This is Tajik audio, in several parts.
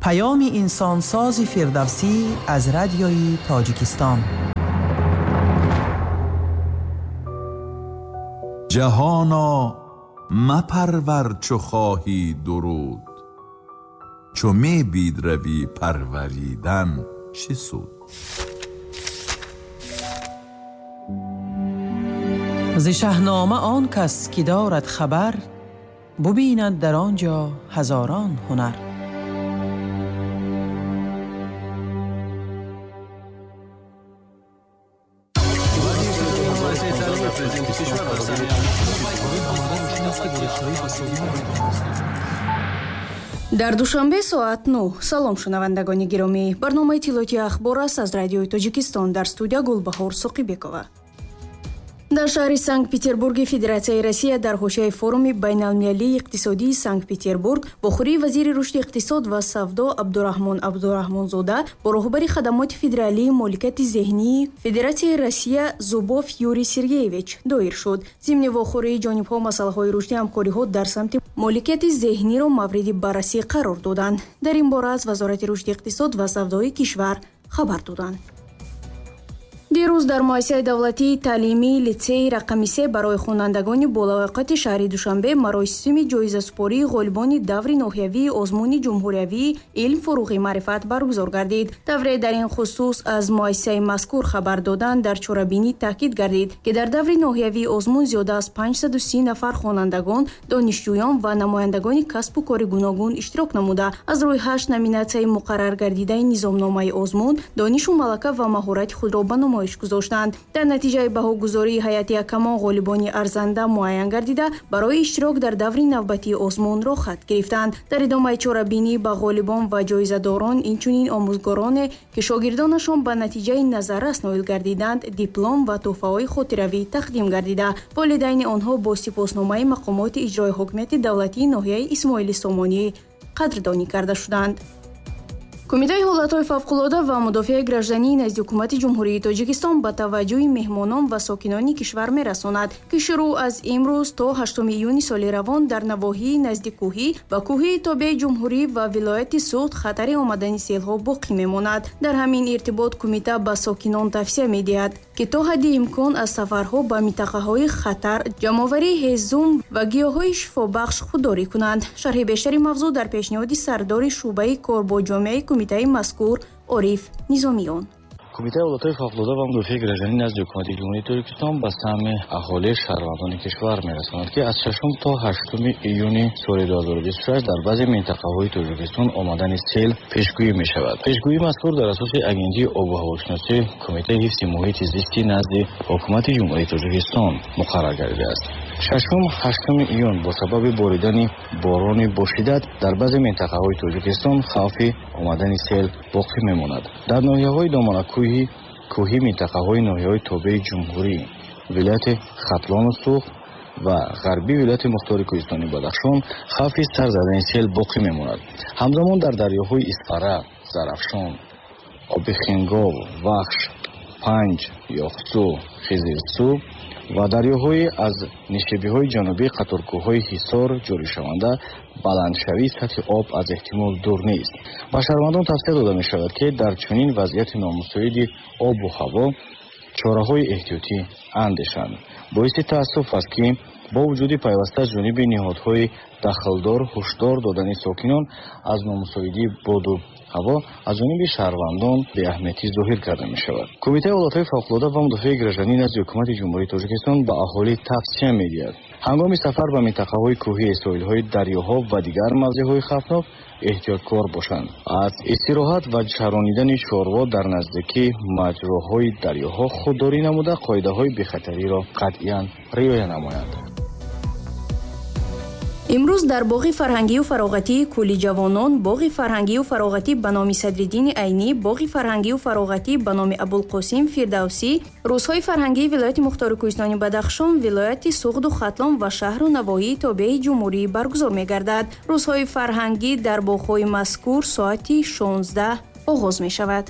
پیام انسانساز فردوسی از رادیوی تاجیکستان. جهانا مپرور چو خواهی درود، چو می بید روی پروریدن چه سود. ز شاهنامه آن کس که دارد خبر، ببیند در آنجا هزاران هنر. дар душанбе соат 9. салом шунавандагони гиромӣ. барномаи тилоти ахбор аст аз радиои тоҷикистон. дар студия Гулбаҳор Соқибекова. дар шаҳри Санкт-Петербурги Федератсияи Россия дар ҳошияи форуми байналмилалии иқтисодии Санкт-Петербург бохурии вазири рушди иқтисод ва савдо Абдураҳмон Абдураҳмонзода бо роҳбари хадамоти федералии моликияти зеҳнии Федератсияи Россия Зубов Юрий Сергеевич доир шуд. зимни вохӯрии ҷонибҳо масъалаҳои рушди ҳамкориҳо дар самти моликияти зеҳниро мавриди баррасӣ қарор доданд. дар ин бора аз Вазорати рушди иқтисод ва савдои кишвар хабар доданд. дирӯз дар муассисаи давлатии таълимии литсеи рақами 3 барои хонандагони болавоқати шаҳри Душанбе маросими ҷоизасупории ғолибони даври ноҳиявии озмуни ҷумҳуриявии илм фуруғи маърифат баргузор гардид. давре дар ин хусус аз муассисаи мазкур хабар додан дар чорабинӣ таъкид гардид, ки дар даври ноҳиявии озмун зиёда аз 530 нафар хонандагон, донишҷӯён ва намояндагони касбу кори гуногун иштирок намуда, аз рӯи 8 номинатсияи муқаррар гардидаи низомномаи озмун донишу малака ва маҳорати худро ба намоиш гузоштанд. дар натиҷаи баҳогузории ҳайати якамон ғолибони арзанда муайян гардида барои иштирок дар даври навбатии озмун рохат гирифтанд. дар идомаи чорабинӣ ба ғолибон ва ҷоизадорон, инчунин омӯзгороне ки шогирдонашон ба натиҷаи назаррас ноил гардиданд, диплом ва тӯҳфаҳои хотиравӣ тақдим гардида, волидайни онҳо бо сипосномаи мақомоти иҷрои ҳокимияти давлатии ноҳияи Исмоили Сомонӣ қадрдонӣ карда шуданд. кумитаи ҳолатҳои фавқулода ва мудофиаи граждании назди ҳукумати ҷумҳурии Тоҷикистон ба таваҷҷӯҳи меҳмонон ва сокинони кишвар мерасонад, ки шурӯъ аз имрӯз то 8 июни соли равон дар навоҳии назди кӯҳӣ ва кӯҳии тобеи ҷумҳурӣ ва вилояти Суд хатари омадани селҳо боқӣ мемонад. дар ҳамин иртибот кумита ба сокинон тавсия медиҳад, ки то ҳадди имкон аз сафарҳо ба минтақаҳои хатар, ҷамъоварии ҳезум ва гиёҳҳои шифобахш худдорӣ кунанд. шарҳи бештари мавзӯъ дар пешниҳоди сардори шуъбаи кор бо ҷомеаи кумитаи мазкур Ориф Низомиён. кумитаи ҳолатҳои фавқулода ва мудофиаи гражданӣ назди ҳукумати ҷумҳурии Тоҷикистон ба саҳми аҳолии шаҳрвандони кишвар мерасонад, ки аз 6 то 8 июни соли 2026 дар баъзе минтақаҳои Тоҷикистон омадани сел пешгӯӣ мешавад. пешгӯии мазкур дар асоси агентии обу ҳавошиносӣ кумитаи ҳифзи муҳити зисти назди ҳукумати ҷумҳурии Тоҷикистон муқаррар гардидааст. 6-8 июн бо сабаби боридани борони бошиддат дар баъзе минтақаҳои Тоҷикистон хавфи омадани сел боқӣ мемонад. дар ноҳияҳои доманакӯҳӣ минтақаҳои ноҳияҳои тобеи ҷумҳурӣ, вилояти Хатлону Сух ва ғарбии вилояти Мухтори Кӯҳистони Бадахшон хавфи сар задани сел боқӣ мемонад. ҳамзамон дар дарёҳои Исфара, Зарафшон, Оби Хингол, Вахш, Панҷ, Ёхсу, Хизирсу ва дарёҳои аз нишебиҳои ҷанубии қаторкӯҳҳои Ҳисор ҷоришаванда баландшавии сатҳи об аз эҳтимол дур нест. ба шаҳрвандон тавсия дода мешавад, ки дар чунин вазъияти номусоиди обу ҳаво чораҳои эҳтиётӣ андешанд. боиси таассуф аст, ки бо вуҷуди пайваста аз ҷониби ниҳодҳои дахлдор ҳушдор додани сокинон аз номусоидии боду ҳаво аз ҷониби шаҳрвандон беаҳамиятӣ зоҳир карда мешавад. кумитаи ҳолатҳои фавқулода ва мудофиаи гражданӣ назди ҳукумати ҷумҳурии Тоҷикистон ба аҳолӣ тавсия медиҳад ҳангоми сафар ба минтақаҳои кӯҳии соҳилҳои дарёҳо ва дигар мавзеъҳои хавфнок эҳтиёткор бошанд. аз истироҳат ва чаронидани чорво дар наздикии маҷроҳои дарёҳо худдорӣ намуда қоидаҳои бехатариро қатъиян риоя намоянд. имрӯз дар боғи фарҳангию фароғатии Кӯли ҷавонон, боғи фарҳангию фароғатӣ ба номи Садриддини Айнӣ, боғи фарҳангию фароғатӣ ба номи Абулқосим Фирдавсӣ, рӯзҳои фарҳангии вилояти Мухтори Кӯҳистони Бадахшон, вилояти Суғду Хатлон ва шаҳру навоҳии тобеи ҷумҳурӣ баргузор мегардад. рӯзҳои фарҳангӣ дар боғҳои мазкур соати 16 оғоз мешавад.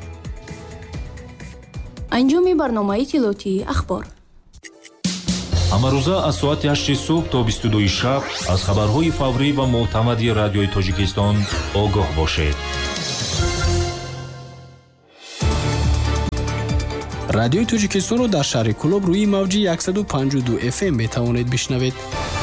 анҷоми барномаи тилотии ахбор. ҳамарӯза аз соати 8 субҳ то 22 шаб аз хабарҳои фаврӣ ва мӯътамади радиои Тоҷикистон огоҳ бошед. радиои Тоҷикистонро дар шаҳри Кӯлоб рӯи мавҷи 152 FM метавонед бишнавед.